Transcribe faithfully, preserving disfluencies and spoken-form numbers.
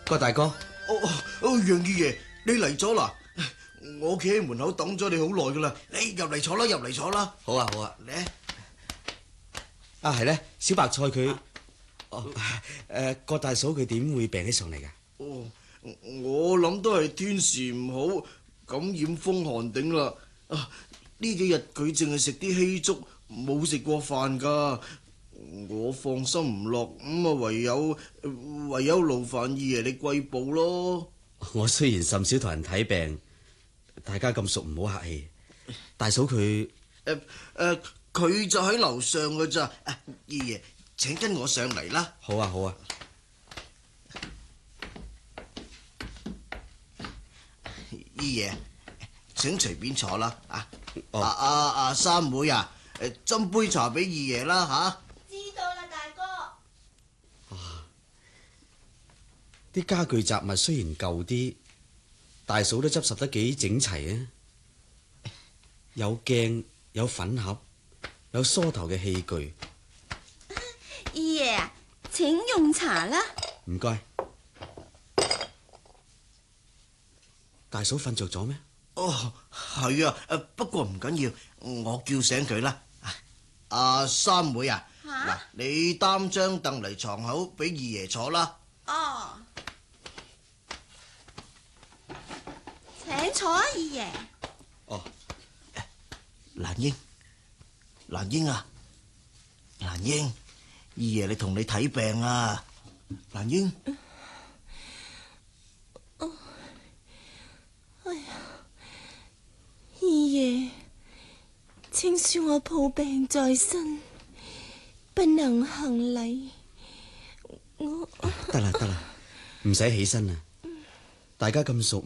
郭大哥。 哦哦，楊二爺，你嚟咗啦！我企喺門口等咗你好耐噶啦，你入嚟坐啦，入嚟坐啦。 好啊，好啊。 嚟啊，係咧，小白菜佢，哦，誒，郭大嫂佢點會病起上嚟噶？ 哦，我諗都係天時唔好，感染風寒頂啦。啊，呢幾日佢淨係食啲稀粥，冇食過飯噶。我放心唔落，咁啊唯有唯有勞煩二爺你貴補咯。 我雖然甚少同人睇病，大家咁熟，唔好客氣。大嫂佢誒誒，佢就喺樓上噶咋。二爺，請跟我上嚟啦。 好啊，好啊。 二爺，請隨便坐啦。啊， 哦、 啊啊啊三妹啊，誒，斟杯茶俾二爺啦吓。 知道啦，大哥。 啲家具雜物雖然舊啲，大嫂都執拾得幾整齊啊！有鏡，有粉盒，有梳頭嘅器具。 二爺啊，請用茶啦。 唔該。大嫂瞓着咗咩？ 哦，係啊，誒，不過唔緊要，我叫醒佢啦。阿三妹啊，嗱吓， 你擔張凳嚟床口俾二爺坐啦。 哦，請坐啊，二爺。 哦， 蘭英，蘭英啊，蘭英，二爺你同你睇病啊，蘭英。 二爺，請恕我抱病在身，不能行禮。我得啦得啦，唔使起身啦，大家咁熟。